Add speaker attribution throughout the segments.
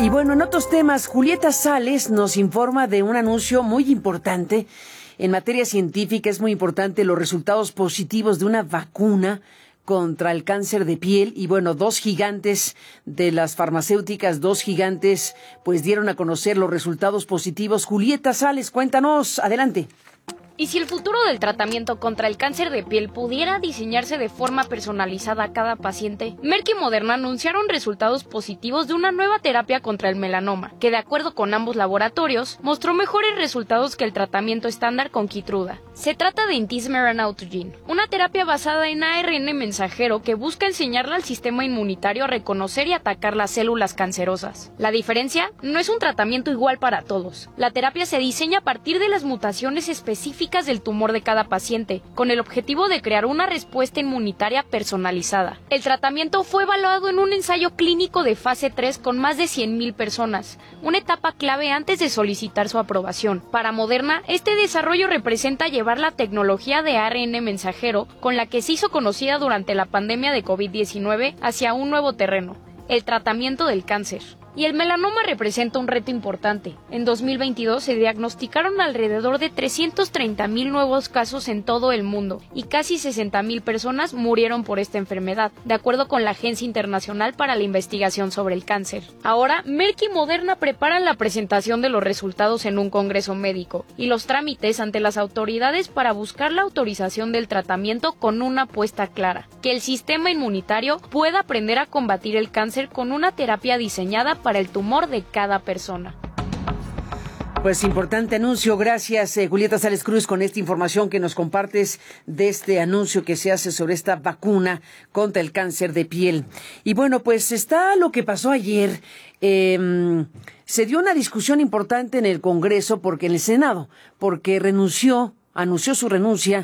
Speaker 1: Y bueno, en otros temas, Julieta Sales nos informa de un anuncio muy importante. En materia científica es muy importante los resultados positivos de una vacuna contra el cáncer de piel. Y bueno, dos gigantes de las farmacéuticas, pues dieron a conocer los resultados positivos. Julieta Sales, cuéntanos, adelante.
Speaker 2: Y si el futuro del tratamiento contra el cáncer de piel pudiera diseñarse de forma personalizada a cada paciente, Merck y Moderna anunciaron resultados positivos de una nueva terapia contra el melanoma, que de acuerdo con ambos laboratorios, mostró mejores resultados que el tratamiento estándar con Keytruda. Se trata de Intismeran Autogene, una terapia basada en ARN mensajero que busca enseñarle al sistema inmunitario a reconocer y atacar las células cancerosas. La diferencia no es un tratamiento igual para todos. La terapia se diseña a partir de las mutaciones específicas del tumor de cada paciente, con el objetivo de crear una respuesta inmunitaria personalizada. El tratamiento fue evaluado en un ensayo clínico de fase 3 con más de 100,000 personas, una etapa clave antes de solicitar su aprobación. Para Moderna, este desarrollo representa llevar la tecnología de ARN mensajero, con la que se hizo conocida durante la pandemia de COVID-19, hacia un nuevo terreno, el tratamiento del cáncer. Y el melanoma representa un reto importante. En 2022 se diagnosticaron alrededor de 330,000 nuevos casos en todo el mundo y casi 60,000 personas murieron por esta enfermedad, de acuerdo con la Agencia Internacional para la Investigación sobre el Cáncer. Ahora, Merck y Moderna preparan la presentación de los resultados en un congreso médico y los trámites ante las autoridades para buscar la autorización del tratamiento con una apuesta clara: que el sistema inmunitario pueda aprender a combatir el cáncer con una terapia diseñada para el tumor de cada persona.
Speaker 1: Pues importante anuncio. Gracias, Julieta Sales Cruz, con esta información que nos compartes de este anuncio que se hace sobre esta vacuna contra el cáncer de piel. Y bueno, pues está lo que pasó ayer. Se dio una discusión importante en el Congreso, porque en el Senado, porque anunció su renuncia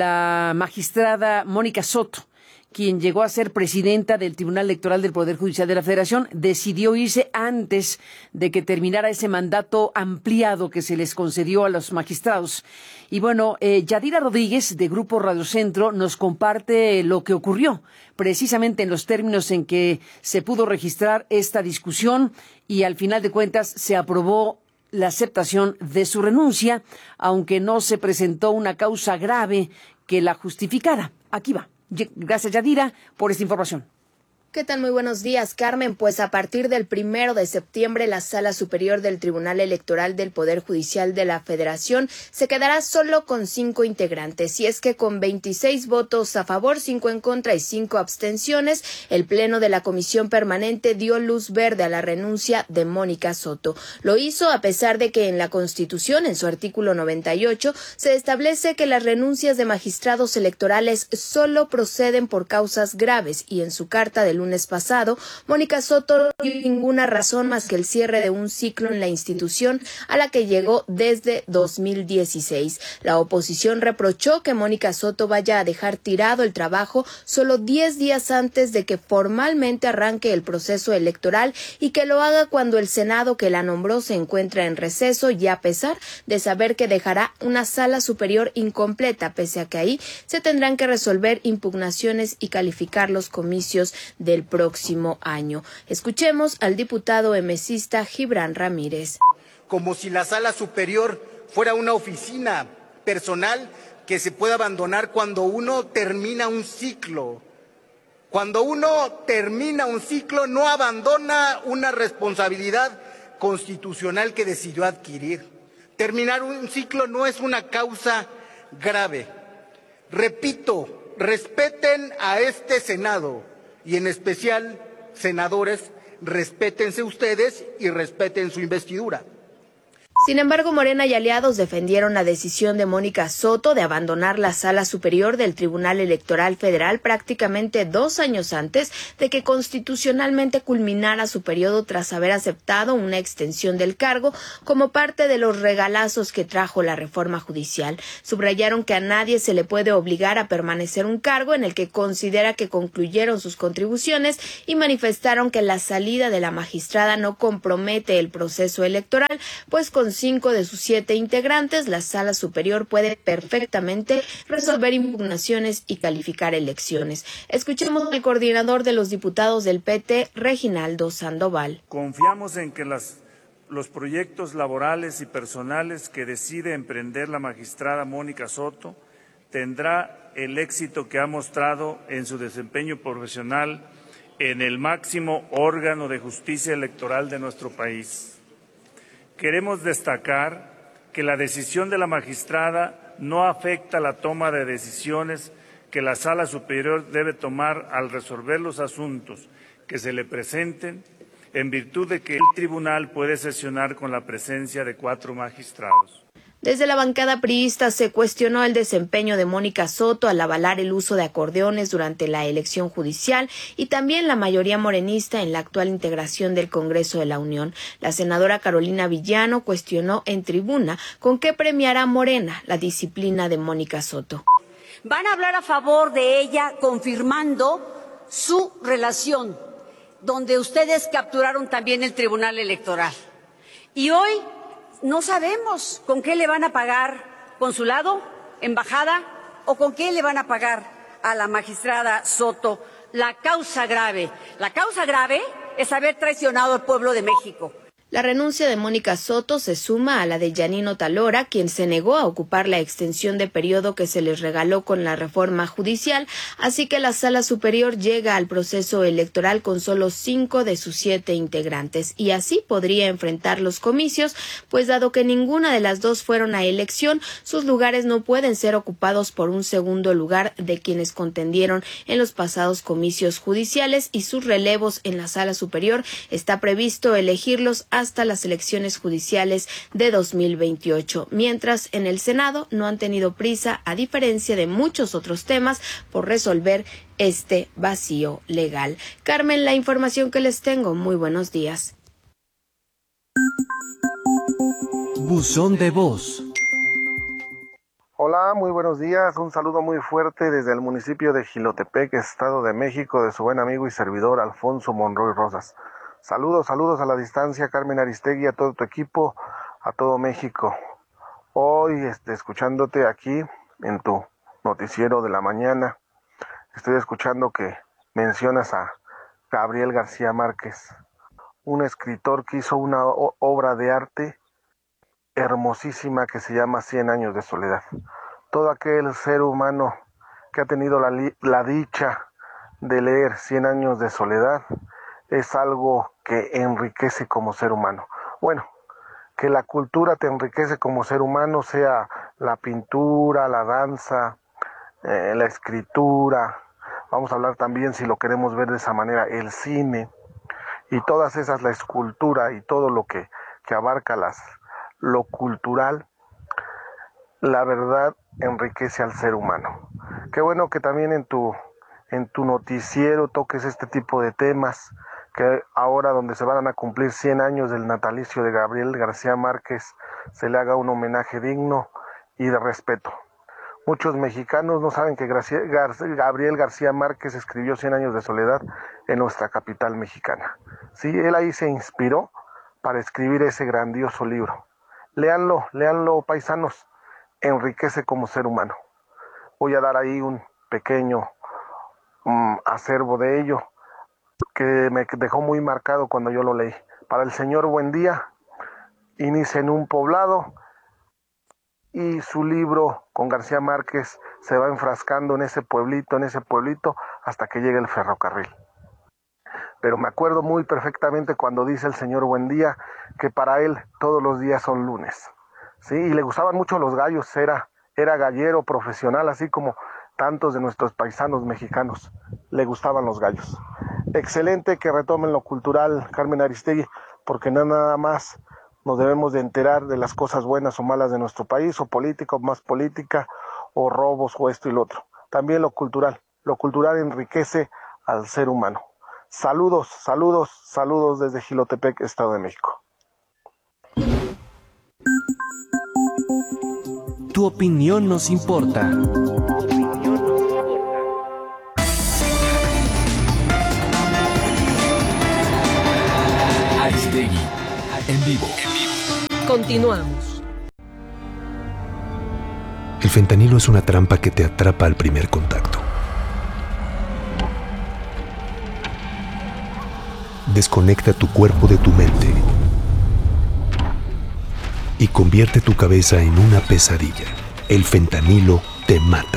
Speaker 1: la magistrada Mónica Soto, quien llegó a ser presidenta del Tribunal Electoral del Poder Judicial de la Federación. Decidió irse antes de que terminara ese mandato ampliado que se les concedió a los magistrados. Y bueno, Yadira Rodríguez, de Grupo Radio Centro, nos comparte lo que ocurrió, precisamente en los términos en que se pudo registrar esta discusión, y al final de cuentas se aprobó la aceptación de su renuncia, aunque no se presentó una causa grave que la justificara. Aquí va. Gracias, Yadira, por esta información.
Speaker 3: ¿Qué tal? Muy buenos días, Carmen. Pues a partir del 1 de septiembre, la Sala Superior del Tribunal Electoral del Poder Judicial de la Federación se quedará solo con 5 integrantes. Y es que con 26 votos a favor, 5 en contra y 5 abstenciones, el Pleno de la Comisión Permanente dio luz verde a la renuncia de Mónica Soto. Lo hizo a pesar de que en la Constitución, en su artículo 98, se establece que las renuncias de magistrados electorales solo proceden por causas graves, y en su carta del lunes pasado, Mónica Soto no dio ninguna razón más que el cierre de un ciclo en la institución a la que llegó desde 2016. La oposición reprochó que Mónica Soto vaya a dejar tirado el trabajo solo 10 días antes de que formalmente arranque el proceso electoral, y que lo haga cuando el Senado que la nombró se encuentra en receso, y a pesar de saber que dejará una sala superior incompleta, pese a que ahí se tendrán que resolver impugnaciones y calificar los comicios del próximo año. Escuchemos al diputado emesista Gibran Ramírez.
Speaker 4: Como si la sala superior fuera una oficina personal que se puede abandonar cuando uno termina un ciclo. Cuando uno termina un ciclo, no abandona una responsabilidad constitucional que decidió adquirir. Terminar un ciclo no es una causa grave. Repito, respeten a este Senado. Y en especial, senadores, respétense ustedes y respeten su investidura.
Speaker 3: Sin embargo, Morena y aliados defendieron la decisión de Mónica Soto de abandonar la Sala Superior del Tribunal Electoral Federal prácticamente 2 años antes de que constitucionalmente culminara su periodo, tras haber aceptado una extensión del cargo como parte de los regalazos que trajo la reforma judicial. Subrayaron que a nadie se le puede obligar a permanecer un cargo en el que considera que concluyeron sus contribuciones, y manifestaron que la salida de la magistrada no compromete el proceso electoral, pues considera con 5 de sus 7 integrantes, la Sala Superior puede perfectamente resolver impugnaciones y calificar elecciones. Escuchemos al coordinador de los diputados del PT, Reginaldo Sandoval.
Speaker 5: Confiamos en que los proyectos laborales y personales que decide emprender la magistrada Mónica Soto tendrá el éxito que ha mostrado en su desempeño profesional en el máximo órgano de justicia electoral de nuestro país. Queremos destacar que la decisión de la magistrada no afecta la toma de decisiones que la Sala Superior debe tomar al resolver los asuntos que se le presenten, en virtud de que el tribunal puede sesionar con la presencia de 4 magistrados.
Speaker 3: Desde la bancada priista se cuestionó el desempeño de Mónica Soto al avalar el uso de acordeones durante la elección judicial y también la mayoría morenista en la actual integración del Congreso de la Unión. La senadora Carolina Villano cuestionó en tribuna con qué premiará Morena la disciplina de Mónica Soto.
Speaker 6: Van a hablar a favor de ella confirmando su relación, donde ustedes capturaron también el Tribunal Electoral. Y hoy no sabemos con qué le van a pagar, consulado, embajada, o con qué le van a pagar a la magistrada Soto la causa grave. La causa grave es haber traicionado al pueblo de México.
Speaker 3: La renuncia de Mónica Soto se suma a la de Yanino Talora, quien se negó a ocupar la extensión de periodo que se les regaló con la reforma judicial, así que la Sala Superior llega al proceso electoral con solo 5 de sus 7 integrantes, y así podría enfrentar los comicios, pues dado que ninguna de las dos fueron a elección, sus lugares no pueden ser ocupados por un segundo lugar de quienes contendieron en los pasados comicios judiciales, y sus relevos en la Sala Superior está previsto elegirlos hasta las elecciones judiciales de 2028, mientras en el Senado no han tenido prisa, a diferencia de muchos otros temas, por resolver este vacío legal. Carmen, la información que les tengo. Muy buenos días.
Speaker 7: Buzón de voz.
Speaker 8: Hola, muy buenos días. Un saludo muy fuerte desde el municipio de Jilotepec, Estado de México, de su buen amigo y servidor Alfonso Monroy Rosas. Saludos a la distancia, Carmen Aristegui, a todo tu equipo, a todo México. Hoy, escuchándote aquí en tu noticiero de la mañana, estoy escuchando que mencionas a Gabriel García Márquez, un escritor que hizo una obra de arte hermosísima que se llama 100 años de soledad. Todo aquel ser humano que ha tenido la dicha de leer 100 años de soledad es algo que enriquece como ser humano. Bueno, que la cultura te enriquece como ser humano, sea la pintura, la danza, la escritura, vamos a hablar también, si lo queremos ver de esa manera, el cine, y todas esas, la escultura y todo lo que abarca lo cultural, la verdad enriquece al ser humano. Qué bueno que también en tu noticiero toques este tipo de temas, que ahora, donde se van a cumplir 100 años del natalicio de Gabriel García Márquez, se le haga un homenaje digno y de respeto. Muchos mexicanos no saben que Gabriel García Márquez escribió 100 años de soledad en nuestra capital mexicana. Sí, él ahí se inspiró para escribir ese grandioso libro. Léanlo, paisanos, enriquece como ser humano. Voy a dar ahí un pequeño acervo de ello, que me dejó muy marcado cuando yo lo leí. Para el señor Buendía, inicia en un poblado, y su libro con García Márquez se va enfrascando en ese pueblito, hasta que llega el ferrocarril. Pero me acuerdo muy perfectamente cuando dice el señor Buendía que para él todos los días son lunes. Sí, y le gustaban mucho los gallos, era gallero profesional, así como tantos de nuestros paisanos mexicanos le gustaban los gallos. Excelente que retomen lo cultural, Carmen Aristegui, porque no nada más nos debemos de enterar de las cosas buenas o malas de nuestro país, o política o más política, o robos o esto y lo otro. También lo cultural enriquece al ser humano. Saludos desde Jilotepec, Estado de México.
Speaker 7: Tu opinión nos importa. Aristegui, en vivo.
Speaker 9: Continuamos.
Speaker 10: El fentanilo es una trampa que te atrapa al primer contacto. Desconecta tu cuerpo de tu mente y convierte tu cabeza en una pesadilla. El fentanilo te mata.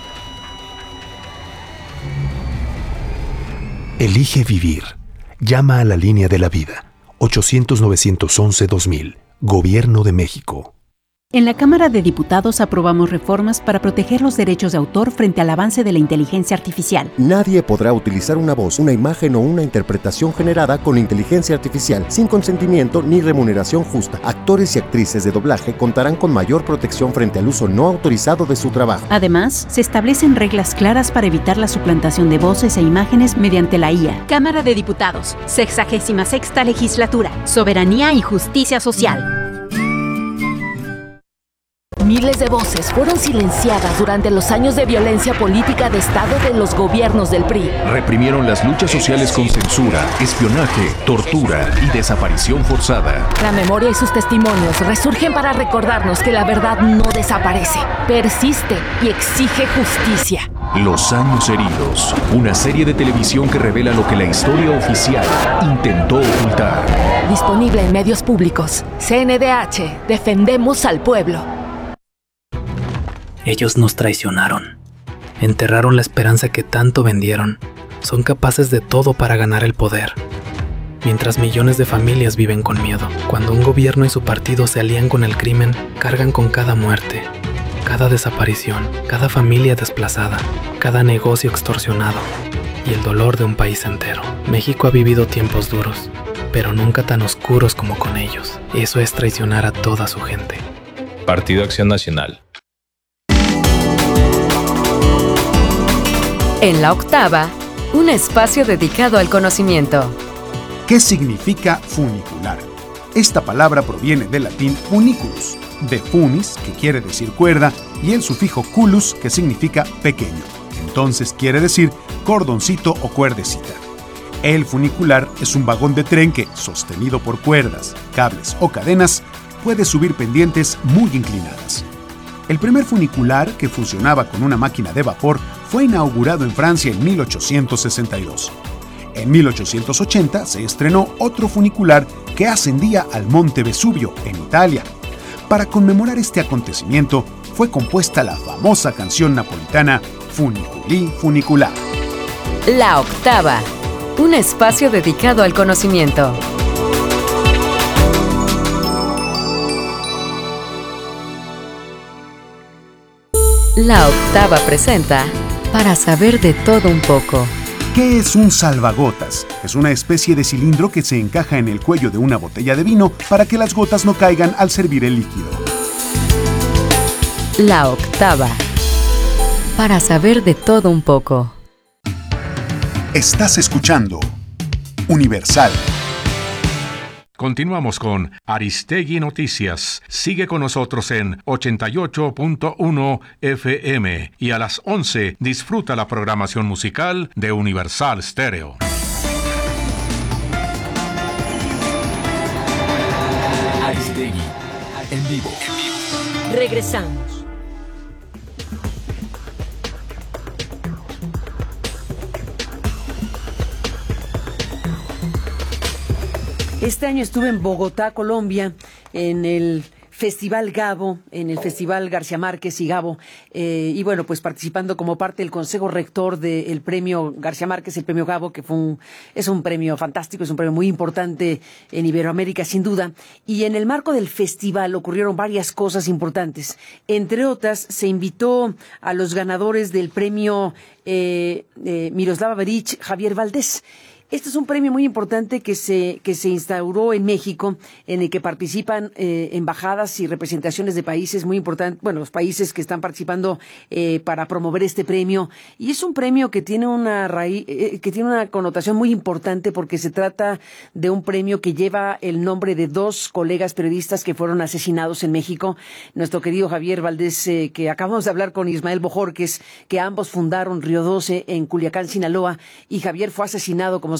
Speaker 10: Elige vivir. Llama a la línea de la vida. 800-911-2000. Gobierno de México.
Speaker 11: En la Cámara de Diputados aprobamos reformas para proteger los derechos de autor frente al avance de la inteligencia artificial.
Speaker 12: Nadie podrá utilizar una voz, una imagen o una interpretación generada con inteligencia artificial sin consentimiento ni remuneración justa. Actores y actrices de doblaje contarán con mayor protección frente al uso no autorizado de su trabajo.
Speaker 11: Además, se establecen reglas claras para evitar la suplantación de voces e imágenes mediante la IA. Cámara de Diputados, 66ª Legislatura, Soberanía y Justicia Social.
Speaker 13: Miles de voces fueron silenciadas durante los años de violencia política de Estado de los gobiernos del PRI.
Speaker 14: Reprimieron las luchas sociales con censura, espionaje, tortura y desaparición forzada.
Speaker 13: La memoria y sus testimonios resurgen para recordarnos que la verdad no desaparece, persiste y exige justicia.
Speaker 14: Los años heridos, una serie de televisión que revela lo que la historia oficial intentó ocultar.
Speaker 13: Disponible en medios públicos. CNDH, defendemos al pueblo.
Speaker 15: Ellos nos traicionaron. Enterraron la esperanza que tanto vendieron. Son capaces de todo para ganar el poder. Mientras millones de familias viven con miedo. Cuando un gobierno y su partido se alían con el crimen, cargan con cada muerte, cada desaparición, cada familia desplazada, cada negocio extorsionado y el dolor de un país entero. México ha vivido tiempos duros, pero nunca tan oscuros como con ellos. Eso es traicionar a toda su gente.
Speaker 16: Partido Acción Nacional.
Speaker 17: En la octava, un espacio dedicado al conocimiento.
Speaker 18: ¿Qué significa funicular? Esta palabra proviene del latín funiculus, de funis, que quiere decir cuerda, y el sufijo culus, que significa pequeño. Entonces quiere decir cordoncito o cuerdecita. El funicular es un vagón de tren que, sostenido por cuerdas, cables o cadenas, puede subir pendientes muy inclinadas. El primer funicular, que funcionaba con una máquina de vapor, fue inaugurado en Francia en 1862. En 1880 se estrenó otro funicular que ascendía al Monte Vesubio, en Italia. Para conmemorar este acontecimiento, fue compuesta la famosa canción napolitana Funiculi Funicular.
Speaker 17: La octava, un espacio dedicado al conocimiento. La octava presenta Para saber de todo un poco.
Speaker 18: ¿Qué es un salvagotas? Es una especie de cilindro que se encaja en el cuello de una botella de vino para que las gotas no caigan al servir el líquido.
Speaker 17: La octava. Para saber de todo un poco.
Speaker 18: Estás escuchando Universal.
Speaker 19: Continuamos con Aristegui Noticias. Sigue con nosotros en 88.1 FM y a las 11 disfruta la programación musical de Universal Stereo.
Speaker 14: Aristegui, en vivo.
Speaker 9: Regresamos.
Speaker 1: Este año estuve en Bogotá, Colombia, en el Festival Gabo, en el Festival García Márquez y Gabo, y bueno, pues participando como parte del Consejo Rector del Premio García Márquez, el Premio Gabo, que es un premio fantástico, es un premio muy importante en Iberoamérica, sin duda. Y en el marco del festival ocurrieron varias cosas importantes. Entre otras, se invitó a los ganadores del premio Miroslava Berich, Javier Valdés. Este es un premio muy importante que se instauró en México, en el que participan embajadas y representaciones de países muy importantes, bueno, los países que están participando para promover este premio. Y es un premio que tiene una connotación muy importante porque se trata de un premio que lleva el nombre de dos colegas periodistas que fueron asesinados en México. Nuestro querido Javier Valdés, que acabamos de hablar con Ismael Bojorquez, que ambos fundaron Río 12 en Culiacán, Sinaloa, y Javier fue asesinado, como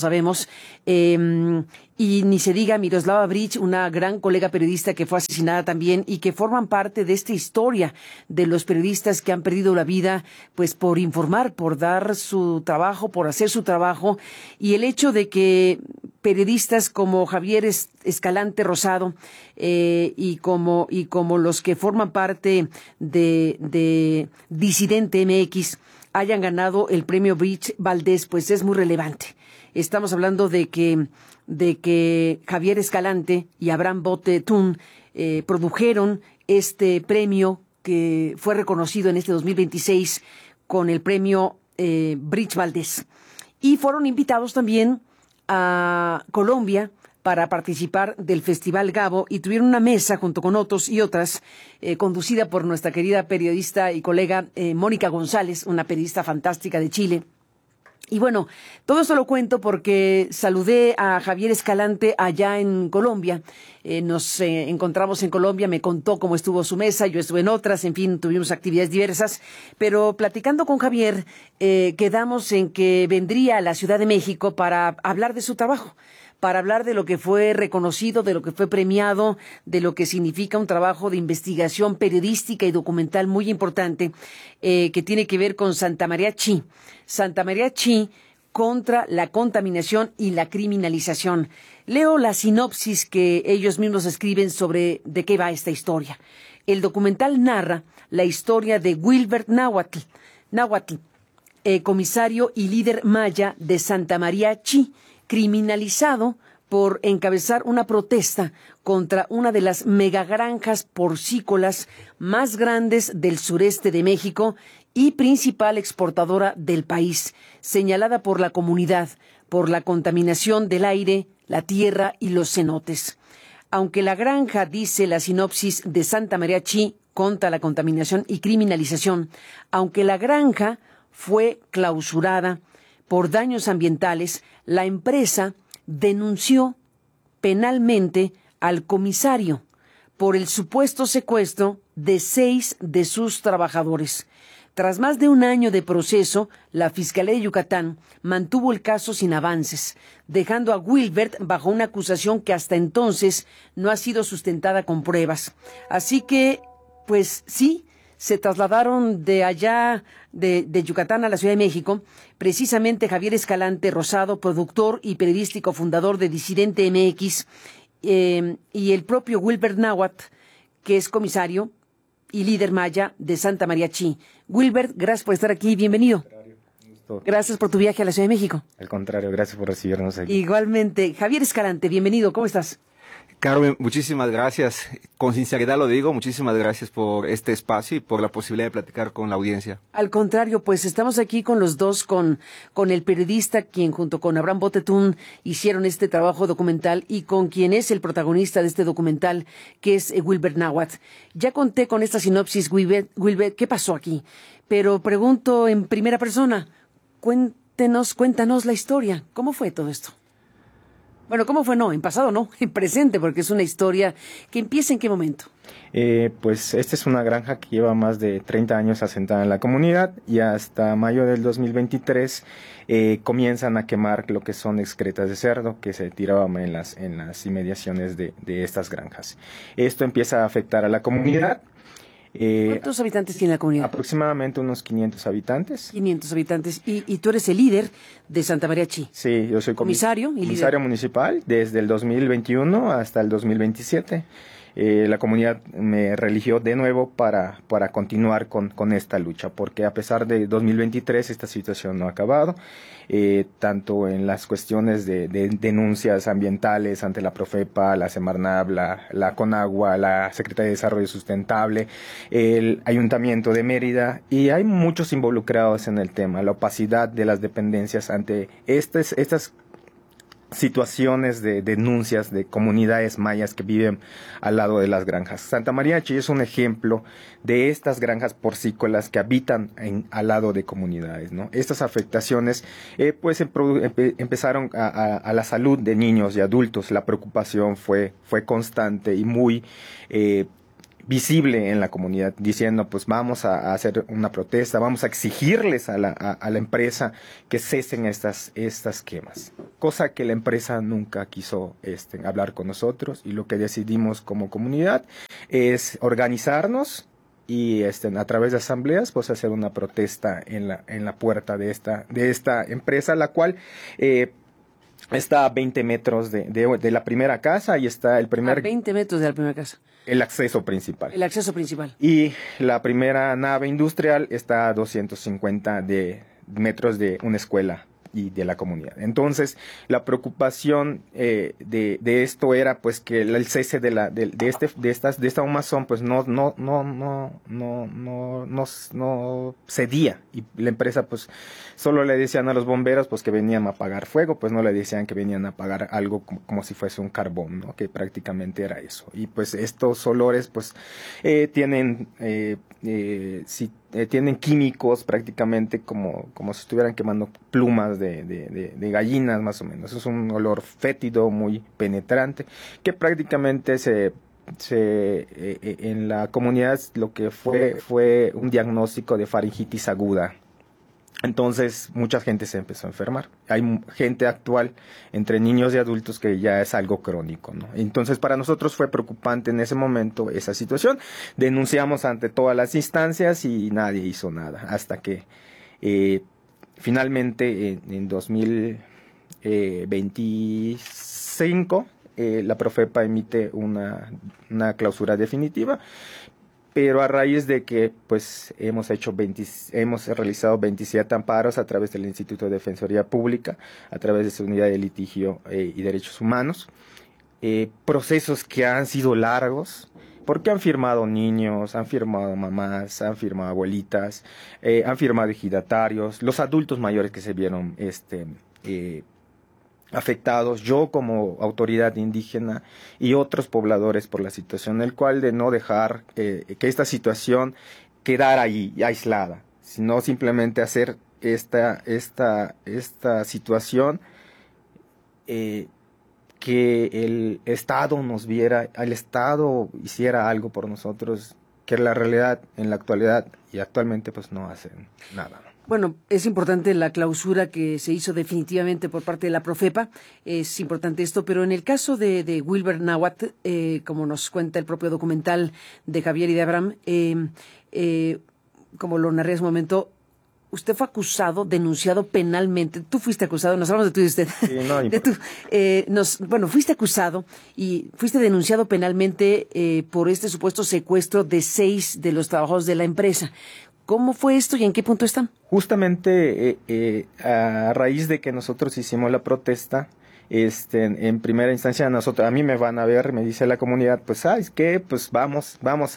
Speaker 1: sabemos. Y ni se diga Miroslava Breach, una gran colega periodista que fue asesinada también y que forman parte de esta historia de los periodistas que han perdido la vida pues por informar, por dar su trabajo, por hacer su trabajo, y el hecho de que periodistas como Javier Escalante Rosado y como los que forman parte de Disidente MX hayan ganado el premio Breach Valdés, pues es muy relevante. Estamos hablando de que Javier Escalante y Abraham Bote Tun produjeron este premio que fue reconocido en este 2026 con el premio Breach Valdés. Y fueron invitados también a Colombia para participar del Festival Gabo y tuvieron una mesa junto con otros y otras conducida por nuestra querida periodista y colega Mónica González, una periodista fantástica de Chile. Y bueno, todo esto lo cuento porque saludé a Javier Escalante allá en Colombia. Nos encontramos en Colombia, me contó cómo estuvo su mesa, yo estuve en otras, en fin, tuvimos actividades diversas. Pero platicando con Javier, quedamos en que vendría a la Ciudad de México para hablar de su trabajo, para hablar de lo que fue reconocido, de lo que fue premiado, de lo que significa un trabajo de investigación periodística y documental muy importante que tiene que ver con Santa María Chi. Santa María Chi contra la contaminación y la criminalización. Leo la sinopsis que ellos mismos escriben sobre de qué va esta historia. El documental narra la historia de Wilbert Nahuatl, comisario y líder maya de Santa María Chi, criminalizado por encabezar una protesta contra una de las megagranjas porcícolas más grandes del sureste de México y principal exportadora del país, señalada por la comunidad por la contaminación del aire, la tierra y los cenotes. Aunque la granja, dice la sinopsis de Santa María Chi contra la contaminación y criminalización, aunque la granja fue clausurada por daños ambientales, la empresa denunció penalmente al comisario por el supuesto secuestro de 6 de sus trabajadores. Tras más de un año de proceso, la Fiscalía de Yucatán mantuvo el caso sin avances, dejando a Wilbert bajo una acusación que hasta entonces no ha sido sustentada con pruebas. Así que, pues sí, se trasladaron de allá, de Yucatán a la Ciudad de México, precisamente Javier Escalante Rosado, productor y periodístico fundador de Disidente MX, y el propio Wilbert Nahuatl, que es comisario y líder maya de Santa María Chi. Wilbert, gracias por estar aquí, bienvenido. Gracias por tu viaje a la Ciudad de México.
Speaker 20: Al contrario, gracias por recibirnos aquí.
Speaker 1: Igualmente. Javier Escalante, bienvenido, ¿cómo estás?
Speaker 20: Carmen, muchísimas gracias. Con sinceridad lo digo, muchísimas gracias por este espacio y por la posibilidad de platicar con la audiencia.
Speaker 1: Al contrario, pues estamos aquí con los dos, con el periodista quien junto con Abraham Bote Tun hicieron este trabajo documental y con quien es el protagonista de este documental, que es Wilbert Nahuatl. Ya conté con esta sinopsis, Wilbert, ¿qué pasó aquí? Pero pregunto en primera persona, cuéntanos la historia. ¿Cómo fue todo esto? Bueno, ¿cómo fue? No, en pasado no, en presente, porque es una historia que empieza ¿en qué momento?
Speaker 20: Pues esta es una granja que lleva más de 30 años asentada en la comunidad y hasta mayo del 2023 comienzan a quemar lo que son excretas de cerdo que se tiraban en las inmediaciones de estas granjas. Esto empieza a afectar a la comunidad.
Speaker 1: ¿Cuántos habitantes tiene la comunidad?
Speaker 20: Aproximadamente unos 500 habitantes.
Speaker 1: 500 habitantes. ¿Y tú eres el líder de Santa María Chi?
Speaker 20: Sí, yo soy
Speaker 1: comisario
Speaker 20: municipal desde el 2021 hasta el 2027. La comunidad me religió de nuevo para continuar con esta lucha, porque a pesar de 2023 esta situación no ha acabado, tanto en las cuestiones de denuncias ambientales ante la Profepa, la Semarnat, la Conagua, la Secretaría de Desarrollo Sustentable, el Ayuntamiento de Mérida, y hay muchos involucrados en el tema, la opacidad de las dependencias ante estas situaciones de denuncias de comunidades mayas que viven al lado de las granjas. Santa María Chi es un ejemplo de estas granjas porcícolas que habitan al lado de comunidades, ¿no? Estas afectaciones pues empezaron a la salud de niños y adultos. La preocupación fue constante y muy visible en la comunidad, diciendo pues vamos a hacer una protesta, vamos a exigirles a la empresa que cesen estas quemas, cosa que la empresa nunca quiso hablar con nosotros, y lo que decidimos como comunidad es organizarnos y a través de asambleas pues hacer una protesta en la puerta de esta empresa, la cual está a 20 metros de la primera casa, y está el primer...
Speaker 1: A 20 metros de la primera casa.
Speaker 20: El acceso principal.
Speaker 1: El acceso principal.
Speaker 20: Y la primera nave industrial está a 250 metros de una escuela y de la comunidad. Entonces, la preocupación de esto era pues que el cese de esta humazón pues no cedía, y la empresa pues solo le decían a los bomberos pues que venían a apagar fuego, pues no le decían que venían a apagar algo como si fuese un carbón, ¿no? Que prácticamente era eso. Y pues estos olores pues tienen químicos prácticamente como si estuvieran quemando plumas de gallinas, más o menos. Es un olor fétido muy penetrante que prácticamente en la comunidad lo que fue un diagnóstico de faringitis aguda. Entonces mucha gente se empezó a enfermar. Hay gente actual, entre niños y adultos, que ya es algo crónico, ¿no? Entonces para nosotros fue preocupante en ese momento esa situación. Denunciamos ante todas las instancias y nadie hizo nada, hasta que finalmente en 2025 la Profepa emite una clausura definitiva. Pero a raíz de que pues hemos realizado 27 amparos a través del Instituto de Defensoría Pública, a través de su unidad de litigio y derechos humanos, procesos que han sido largos, porque han firmado niños, han firmado mamás, han firmado abuelitas, han firmado ejidatarios, los adultos mayores que se vieron afectados, yo como autoridad indígena y otros pobladores por la situación, el cual de no dejar que esta situación quedara ahí aislada, sino simplemente hacer esta situación que el Estado nos viera, el Estado hiciera algo por nosotros, que en la realidad, en la actualidad y actualmente pues no hacen nada.
Speaker 1: Bueno, es importante la clausura que se hizo definitivamente por parte de la Profepa, es importante esto, pero en el caso de Wilber Nahuatl, como nos cuenta el propio documental de Javier y de Abraham, como lo narré hace un momento, usted fue acusado, denunciado penalmente. Tú fuiste acusado, nos hablamos de tú y usted. Sí, no, fuiste acusado y fuiste denunciado penalmente por este supuesto secuestro de 6 de los trabajadores de la empresa. ¿Cómo fue esto y en qué punto están?
Speaker 20: Justamente a raíz de que nosotros hicimos la protesta, en primera instancia a mí me van a ver, me dice la comunidad, pues ¿sabes qué? Pues vamos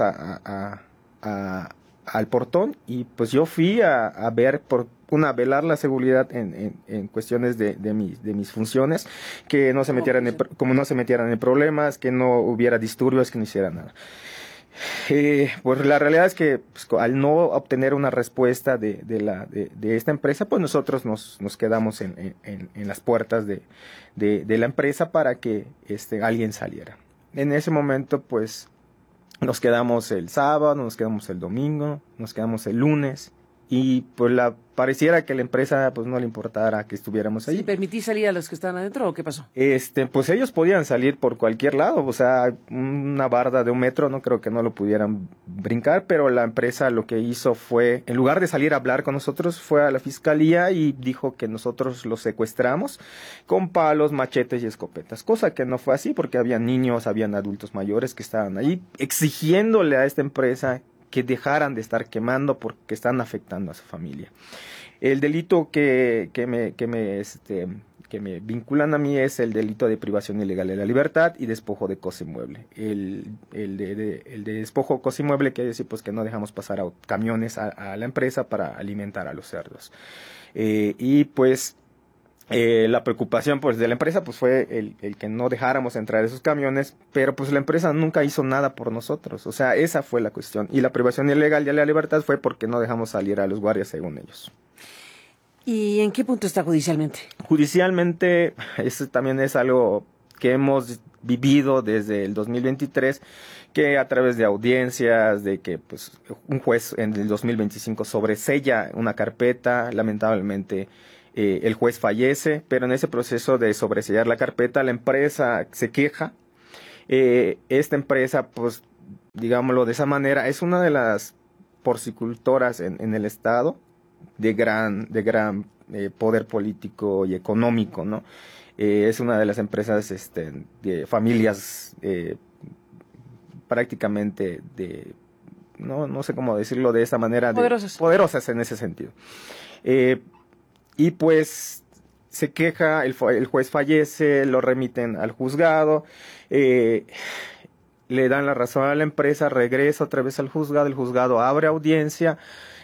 Speaker 20: al portón, y pues yo fui a ver velar la seguridad en cuestiones de mis funciones, que no se metieran en problemas, que no hubiera disturbios, que no hiciera nada. Pues la realidad es que pues, al no obtener una respuesta de esta empresa, pues nosotros nos quedamos en las puertas de la empresa para que alguien saliera. En ese momento pues nos quedamos el sábado, nos quedamos el domingo, nos quedamos el lunes, y pues pareciera que la empresa pues no le importara que estuviéramos ahí.
Speaker 1: ¿Sí permití salir a los que estaban adentro o qué pasó?
Speaker 20: Pues ellos podían salir por cualquier lado, o sea, una barda de 1 metro no creo que no lo pudieran brincar, pero la empresa lo que hizo fue, en lugar de salir a hablar con nosotros, fue a la fiscalía y dijo que nosotros los secuestramos con palos, machetes y escopetas, cosa que no fue así, porque habían niños, habían adultos mayores que estaban ahí exigiéndole a esta empresa que dejaran de estar quemando porque están afectando a su familia. El delito que me vinculan a mí es el delito de privación ilegal de la libertad y despojo de cosa inmueble. El de despojo de cosa inmueble quiere decir pues que no dejamos pasar a camiones a la empresa para alimentar a los cerdos. Y pues la preocupación pues de la empresa pues fue el que no dejáramos entrar esos camiones, pero pues la empresa nunca hizo nada por nosotros, o sea, esa fue la cuestión, y la privación ilegal de la libertad fue porque no dejamos salir a los guardias según ellos.
Speaker 1: ¿Y en qué punto está judicialmente?
Speaker 20: Judicialmente, eso también es algo que hemos vivido desde el 2023, que a través de audiencias, de que pues un juez en el 2025 sobresella una carpeta, lamentablemente el juez fallece, pero en ese proceso de sobresellar la carpeta la empresa se queja. Esta empresa, pues digámoslo de esa manera, es una de las porcicultoras en el estado de gran poder político y económico, ¿no? Es una de las empresas de familias prácticamente no sé cómo decirlo de esa manera, poderosas en ese sentido. Y pues se queja, el juez fallece, lo remiten al juzgado, le dan la razón a la empresa, regresa otra vez al juzgado, el juzgado abre audiencia,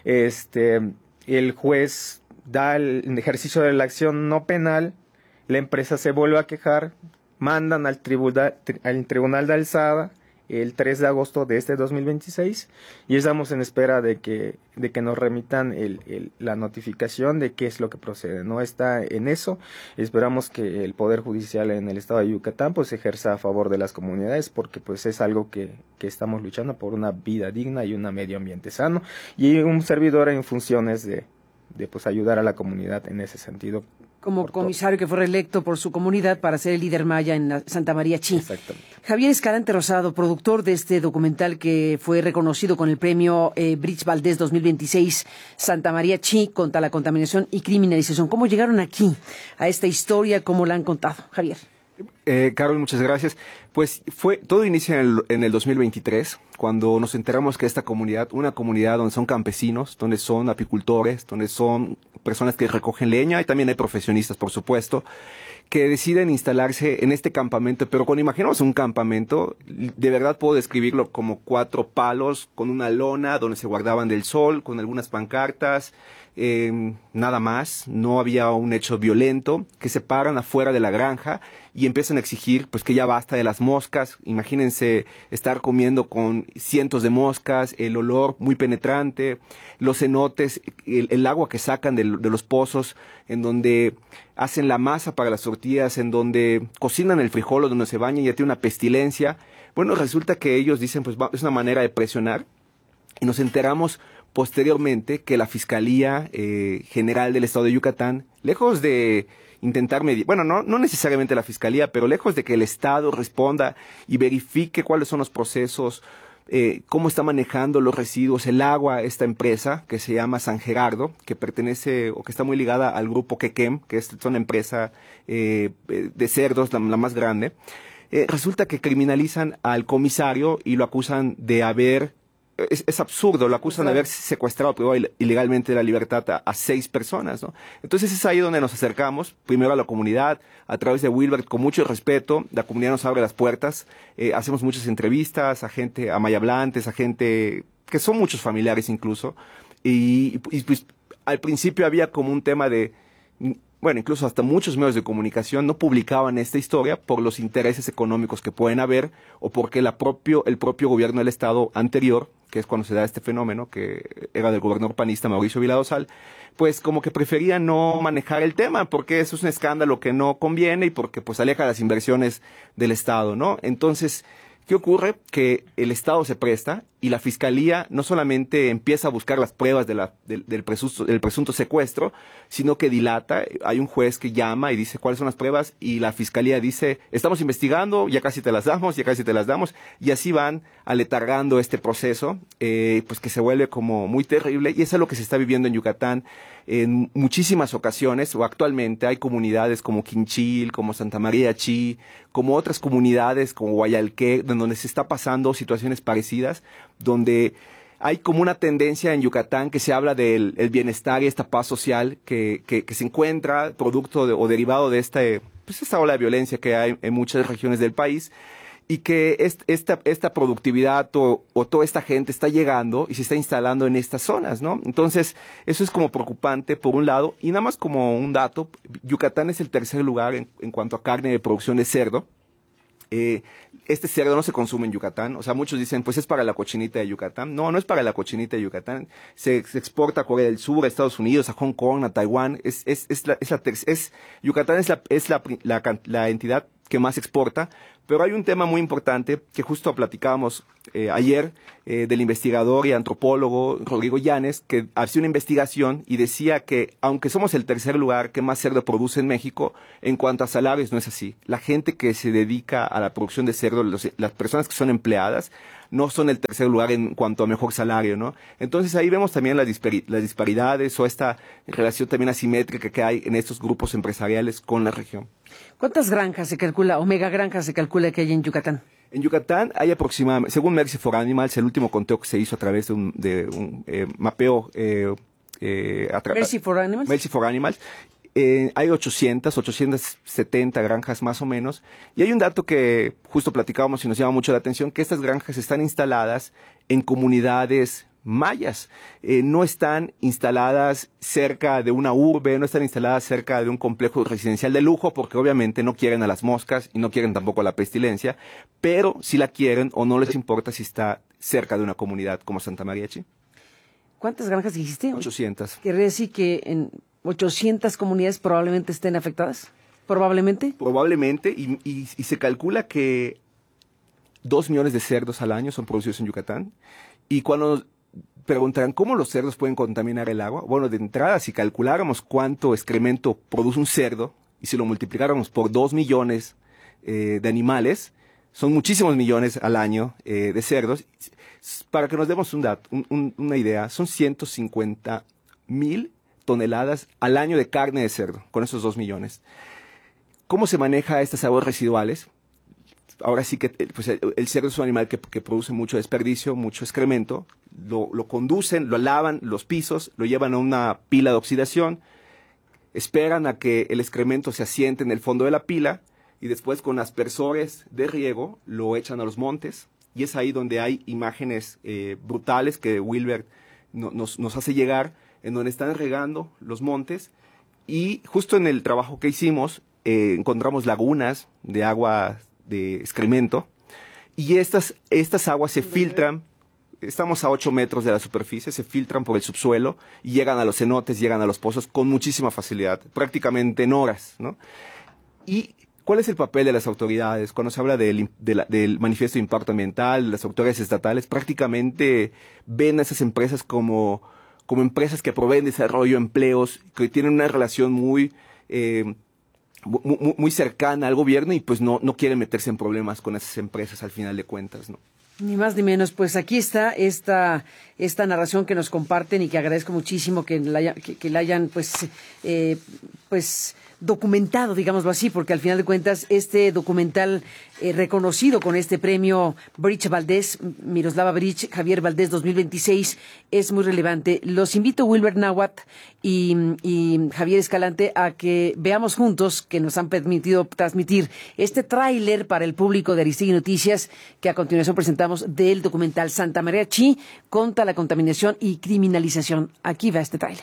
Speaker 20: el juez da el ejercicio de la acción no penal, la empresa se vuelve a quejar, mandan al tribunal de alzada el 3 de agosto de este 2026 y estamos en espera de que nos remitan la notificación de qué es lo que procede. No está en eso. Esperamos que el Poder Judicial en el estado de Yucatán pues ejerza a favor de las comunidades, porque pues es algo que estamos luchando por una vida digna y un medio ambiente sano, y un servidor en funciones de pues ayudar a la comunidad en ese sentido.
Speaker 1: Como comisario que fue reelecto por su comunidad para ser el líder maya en la Santa María Chi.
Speaker 20: Exactamente.
Speaker 1: Javier Escalante Rosado, productor de este documental que fue reconocido con el premio Brits Valdés 2026, Santa María Chi, contra la contaminación y criminalización. ¿Cómo llegaron aquí a esta historia? ¿Cómo la han contado? Javier.
Speaker 21: Carol, muchas gracias. Pues todo inicia en el 2023, cuando nos enteramos que esta comunidad, una comunidad donde son campesinos, donde son apicultores, donde son personas que recogen leña, y también hay profesionistas, por supuesto, que deciden instalarse en este campamento. Pero cuando imaginamos un campamento, de verdad puedo describirlo como 4 palos con una lona donde se guardaban del sol, con algunas pancartas, nada más. No había un hecho violento, que se paran afuera de la granja y empiezan a exigir pues que ya basta de las moscas. Imagínense estar comiendo con cientos de moscas, el olor muy penetrante, los cenotes, el agua que sacan de los pozos, en donde hacen la masa para las tortillas, en donde cocinan el frijol, donde se bañan, ya tiene una pestilencia. Bueno, resulta que ellos dicen pues es una manera de presionar, y nos enteramos posteriormente que la Fiscalía General del Estado de Yucatán, lejos de intentar medir, bueno, no necesariamente la Fiscalía, pero lejos de que el Estado responda y verifique cuáles son los procesos, cómo está manejando los residuos, el agua, esta empresa que se llama San Gerardo, que pertenece o que está muy ligada al grupo Quequem, que es una empresa de cerdos, la más grande. Resulta que criminalizan al comisario y lo acusan de haber... Es absurdo, lo acusan de haber secuestrado ilegalmente la libertad a 6 personas, ¿no? Entonces es ahí donde nos acercamos, primero a la comunidad, a través de Wilbert, con mucho respeto. La comunidad nos abre las puertas, hacemos muchas entrevistas a gente, a mayablantes, a gente que son muchos familiares incluso, y pues al principio había como un tema de... Bueno, incluso hasta muchos medios de comunicación no publicaban esta historia por los intereses económicos que pueden haber, o porque el propio gobierno del Estado anterior, que es cuando se da este fenómeno, que era del gobernador panista Mauricio Viladosal, pues como que prefería no manejar el tema, porque eso es un escándalo que no conviene y porque pues aleja las inversiones del Estado, ¿no? Entonces, ¿qué ocurre? Que el Estado se presta y la Fiscalía no solamente empieza a buscar las pruebas del presunto secuestro, sino que dilata. Hay un juez que llama y dice cuáles son las pruebas, y la Fiscalía dice, estamos investigando, ya casi te las damos, y así van aletargando este proceso, pues que se vuelve como muy terrible, y eso es lo que se está viviendo en Yucatán en muchísimas ocasiones, o actualmente hay comunidades como Quinchil, como Santa María Chi, como otras comunidades como Guayalqué, donde se está pasando situaciones parecidas, donde hay como una tendencia en Yucatán que se habla del bienestar y esta paz social que se encuentra producto o derivado de esta ola de violencia que hay en muchas regiones del país, y que esta productividad o toda esta gente está llegando y se está instalando en estas zonas, ¿no? Entonces, eso es como preocupante por un lado, y nada más como un dato, Yucatán es el 3er lugar en cuanto a carne de producción de cerdo. Este cerdo no se consume en Yucatán, o sea, muchos dicen, pues es para la cochinita de Yucatán. No es para la cochinita de Yucatán. Se exporta a Corea del Sur, a Estados Unidos, a Hong Kong, a Taiwán. Yucatán es la entidad que más exporta. Pero hay un tema muy importante que justo platicábamos ayer del investigador y antropólogo Rodrigo Llanes, que hacía una investigación y decía que aunque somos el tercer lugar que más cerdo produce en México, en cuanto a salarios no es así. La gente que se dedica a la producción de cerdo, las personas que son empleadas, no son el tercer lugar en cuanto a mejor salario, ¿no? Entonces ahí vemos también las disparidades o esta relación también asimétrica que hay en estos grupos empresariales con la región.
Speaker 1: ¿Cuántas granjas se calcula, o megagranjas se calcula que hay en Yucatán?
Speaker 21: En Yucatán hay aproximadamente, según Mercy for Animals, el último conteo que se hizo a través de un mapeo.
Speaker 1: Mercy for Animals.
Speaker 21: Mercy for Animals. Hay 870 granjas más o menos. Y hay un dato que justo platicábamos y nos llama mucho la atención, que estas granjas están instaladas en comunidades mayas. No están instaladas cerca de una urbe, no están instaladas cerca de un complejo residencial de lujo, porque obviamente no quieren a las moscas y no quieren tampoco a la pestilencia, pero sí la quieren o no les importa si está cerca de una comunidad como Santa María Chi.
Speaker 1: ¿Cuántas granjas dijiste?
Speaker 21: 800.
Speaker 1: ¿Quiere decir que en 800 comunidades probablemente estén afectadas? ¿Probablemente?
Speaker 21: Probablemente, y se calcula que 2 millones de cerdos al año son producidos en Yucatán. Y cuando preguntarán cómo los cerdos pueden contaminar el agua, bueno, de entrada, si calculáramos cuánto excremento produce un cerdo, y si lo multiplicáramos por 2 millones de animales, son muchísimos millones al año de cerdos. Para que nos demos una idea, son 150,000 toneladas al año de carne de cerdo, con esos 2 millones. ¿Cómo se maneja estas aguas residuales? Ahora sí que pues el cerdo es un animal que produce mucho desperdicio, mucho excremento. Lo conducen, lo lavan los pisos, lo llevan a una pila de oxidación, esperan a que el excremento se asiente en el fondo de la pila y después con aspersores de riego lo echan a los montes. Y es ahí donde hay imágenes brutales que Wilber nos hace llegar, en donde están regando los montes. Y justo en el trabajo que hicimos encontramos lagunas de agua de excremento, y estas aguas se filtran, estamos a 8 metros de la superficie, se filtran por el subsuelo y llegan a los cenotes, llegan a los pozos con muchísima facilidad, prácticamente en horas, ¿no? ¿Y cuál es el papel de las autoridades? Cuando se habla del manifiesto de impacto ambiental, las autoridades estatales prácticamente ven a esas empresas como empresas que proveen desarrollo, empleos, que tienen una relación muy cercana al gobierno y pues no quieren meterse en problemas con esas empresas al final de cuentas, ¿no?
Speaker 1: Ni más ni menos. Pues aquí está esta narración que nos comparten y que agradezco muchísimo que la hayan pues documentado, digámoslo así, porque al final de cuentas este documental reconocido con este premio Brich Valdés, Miroslava Brich, Javier Valdés 2026, es muy relevante. Los invito, Wilber Náhuatl y Javier Escalante, a que veamos juntos, que nos han permitido transmitir este tráiler para el público de Aristegui Noticias, que a continuación presentamos, del documental Santa María Chi contra la contaminación y criminalización. Aquí va este tráiler.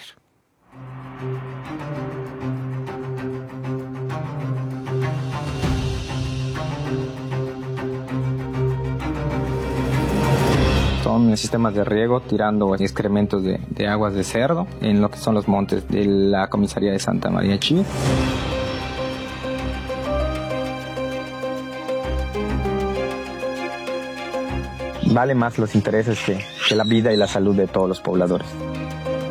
Speaker 20: Son sistemas de riego tirando excrementos de aguas de cerdo en lo que son los montes de la comisaría de Santa María Chi. Vale más los intereses que la vida y la salud de todos los pobladores.